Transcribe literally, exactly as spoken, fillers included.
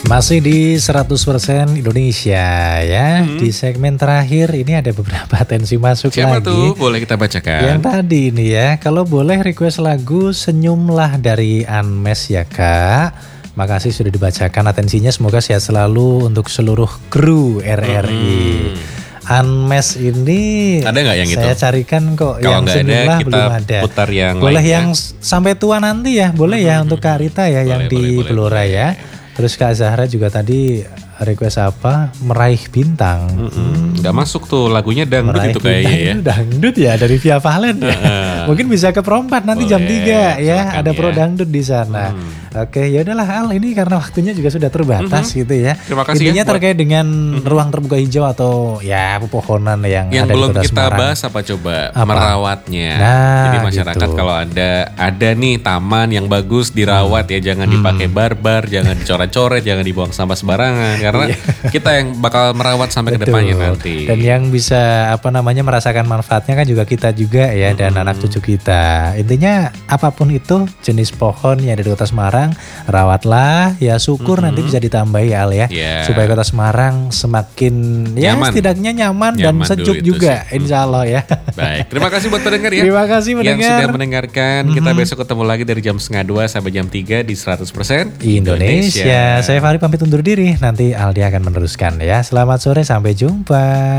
Masih di seratus persen Indonesia ya. Hmm. Di segmen terakhir ini ada beberapa atensi masuk Siapa lagi. Siapa tuh? Boleh kita bacakan. Yang tadi ini ya. Kalau boleh request lagu Senyumlah dari Anmes ya Kak. Makasih sudah dibacakan atensinya. Semoga sehat selalu untuk seluruh kru R R I. Hmm. Anmes ini ada nggak yang saya itu? carikan kok. Kalau yang Senyumlah ada, kita belum ada. Putar yang boleh lainnya. Yang sampai tua nanti ya. Boleh hmm. ya untuk Kak Rita ya. Boleh, yang di Blora ya. Terus Kak Zahra juga tadi request apa? Meraih Bintang. Mm-mm. Gak masuk tuh lagunya dangdut Meraih itu kayaknya ya. Dangdut ya dari Via Valen ya. Mungkin bisa ke Perompat nanti boleh, jam tiga ya. Ada ya. Pro dangdut di sana. Hmm. Oke, ya udahlah Al, ini karena waktunya juga sudah terbatas mm-hmm. gitu ya. Terima kasih. Intinya ya, terkait buat... dengan mm-hmm. ruang terbuka hijau atau ya pepohonan yang, yang ada belum di Kota kita Semarang. bahas apa coba? Apa? Merawatnya. Nah, jadi masyarakat gitu. Kalau ada ada nih taman yang bagus dirawat hmm. ya, jangan dipakai hmm. barbar, jangan dicoret-coret, jangan dibuang sampah sembarangan karena kita yang bakal merawat sampai ke depannya nanti. Dan yang bisa apa namanya merasakan manfaatnya kan juga kita juga ya, dan hmm. anak cucu kita. Intinya apapun itu jenis pohon yang ada di Kota Semarang, rawatlah ya, syukur hmm. nanti bisa ditambahi ya Al ya. Yeah. Supaya Kota Semarang semakin ya nyaman. Setidaknya nyaman, nyaman dan sejuk juga sih. Insya Allah ya. Baik, terima kasih buat pendengar ya. Terima kasih pendengar. Yang sudah mendengarkan, hmm. kita besok ketemu lagi dari jam setengah dua sampai jam tiga di seratus persen Indonesia. Indonesia. Saya Fahri pamit undur diri, nanti Aldi akan meneruskan ya. Selamat sore, sampai jumpa.